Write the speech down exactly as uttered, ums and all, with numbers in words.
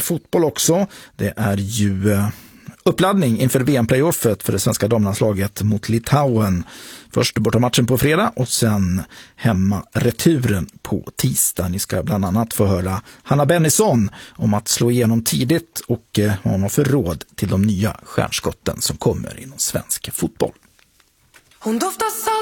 fotboll också. Det är ju uppladdning inför V M-playoffet för det svenska damlandslaget mot Litauen. Först bortamatchen på fredag och sen hemma returen på tisdag. Ni ska bland annat få höra Hanna Bennison om att slå igenom tidigt och vad hon har för råd till de nya stjärnskotten som kommer inom svensk fotboll. Hon doftar